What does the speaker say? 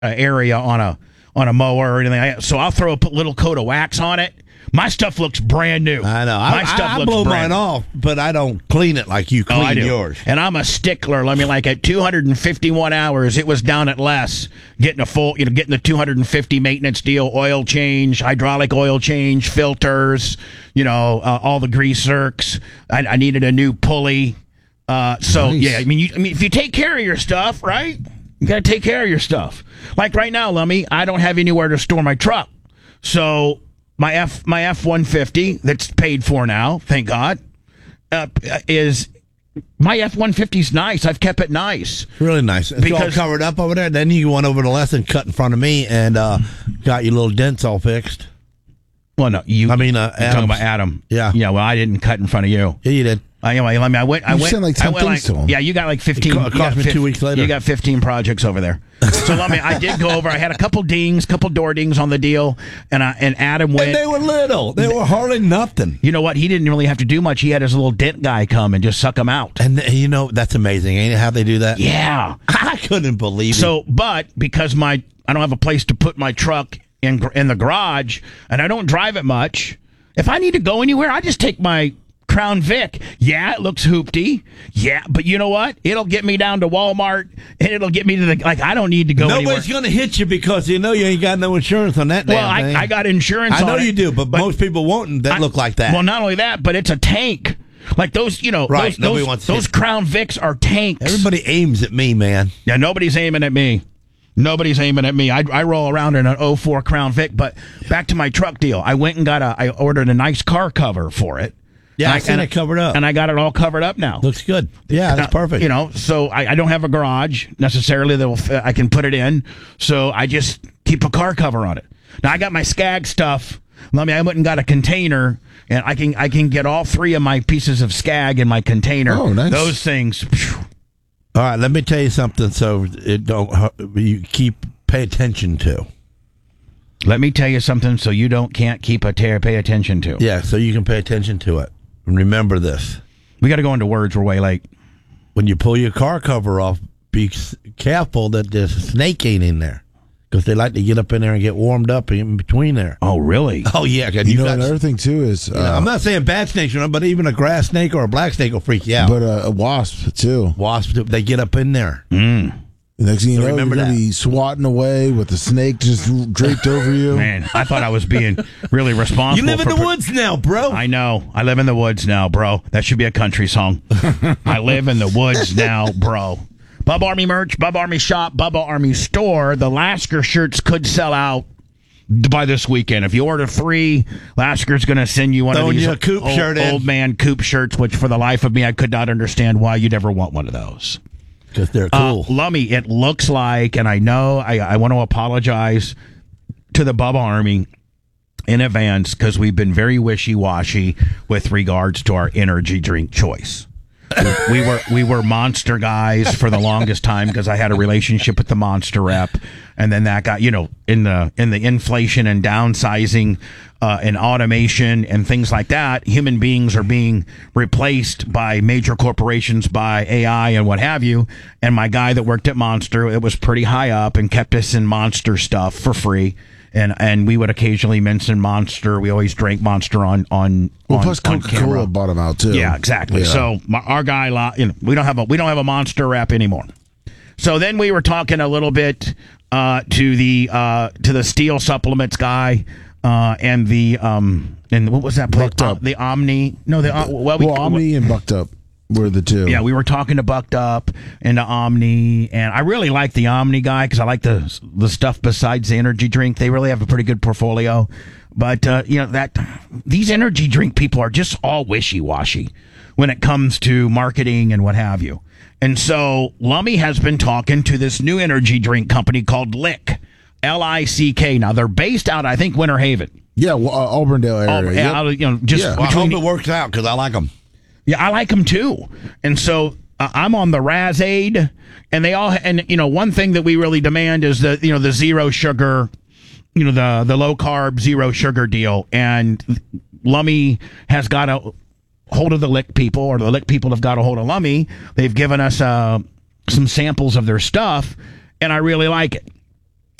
area on a mower or anything. So I'll throw a little coat of wax on it. My stuff looks brand new. I know. I blow mine off, but I don't clean it like you clean yours. And I'm a stickler. I mean, like at 251 hours, it was down at less. Getting the 250 maintenance deal, oil change, hydraulic oil change, filters, all the grease zerks. I needed a new pulley. Nice. Yeah, I mean, if you take care of your stuff, right? You got to take care of your stuff. Like right now, Lummy, I don't have anywhere to store my truck. So my F-150 that's paid for now, thank God, is my F-150's nice. I've kept it nice. Really nice. It's all covered up over there. Then you went over to Les and cut in front of me and got your little dents all fixed. Well, no, you're talking about Adam. Yeah. Yeah, well, I didn't cut in front of you. Yeah, you did. Anyway, I went. You sent like 10 things to him. Yeah, you got like 15. It cost me 2 weeks later. You got 15 projects over there. So I did go over. I had a couple door dings on the deal, and Adam went. And they were little. They were hardly nothing. You know what? He didn't really have to do much. He had his little dent guy come and just suck them out. And that's amazing, ain't it? How they do that? Yeah, I couldn't believe it. So, but because I don't have a place to put my truck in the garage, and I don't drive it much. If I need to go anywhere, I just take my Crown Vic. Yeah, it looks hoopty. Yeah, but you know what? It'll get me down to Walmart, and it'll get me to I don't need to go anywhere. Nobody's going to hit you because you ain't got no insurance on that damn thing. I got insurance on it. I know you do, but most people won't that look like that. Well, not only that, but it's a tank. Like those, right. those Crown Vics are tanks. Everybody aims at me, man. Yeah, nobody's aiming at me. Nobody's aiming at me. I roll around in an 04 Crown Vic, but back to my truck deal. I went and I ordered a nice car cover for it. Yeah, I seen it covered up. And I got it all covered up now. Looks good. Yeah, that's perfect. So I don't have a garage necessarily that I can put it in, so I just keep a car cover on it. Now I got my Skag stuff. I went and got a container, and I can get all three of my pieces of Skag in my container. Oh, nice. Those things. Phew. All right, let me tell you something so you pay attention to. Let me tell you something so you can't pay attention to. Yeah, so you can pay attention to it. And remember this. We got to go into words. We're way late. When you pull your car cover off, be careful that there's a snake ain't in there. Because they like to get up in there and get warmed up in between there. Oh, really? Oh, yeah. Another thing, too, is... I'm not saying bad snakes, but even a grass snake or a black snake will freak you out. But a wasp, too. Wasps, they get up in there. Mm. The next thing you know, you're remember going to be swatting away with the snake just draped over you. Man, I thought I was being really responsible. You live in the woods now, bro. I know. I live in the woods now, bro. That should be a country song. I live in the woods now, bro. Bubba Army merch, Bubba Army shop, Bubba Army store. The Lasker shirts could sell out by this weekend. If you order 3, Lasker's going to send you one of these old man Coop shirts, which for the life of me, I could not understand why you'd ever want one of those. Because they're cool. Lummy, it looks like, and I know I want to apologize to the Bubba Army in advance because we've been very wishy-washy with regards to our energy drink choice. We were Monster guys for the longest time because I had a relationship with the Monster rep, and then that got in the inflation and downsizing and automation and things like that. Human beings are being replaced by major corporations, by AI and what have you. And my guy that worked at Monster, it was pretty high up and kept us in Monster stuff for free. And we would occasionally mention Monster. We always drank Monster on plus Coca-Cola bought them out too. Yeah, exactly. Yeah. So our guy, we don't have a Monster rep anymore. So then we were talking a little bit to the Steel Supplements guy and the and what was that place? Bucked Up. The Omni. No, Omni and Bucked Up were the two. Yeah, we were talking to Bucked Up and to Omni, and I really like the Omni guy because I like the stuff besides the energy drink. They really have a pretty good portfolio. But these energy drink people are just all wishy-washy when it comes to marketing and what have you. And so Lummy has been talking to this new energy drink company called Lick, L-I-C-K. Now they're based out, I think, Winter Haven. Yeah, Auburndale area. I hope it works out because I like them. Yeah, I like them too. And so I'm on the Razaid, and one thing that we really demand is the zero sugar, the low carb, zero sugar deal. And Lummy has got a hold of the Lick people, or the Lick people have got a hold of Lummy. They've given us some samples of their stuff, and I really like it.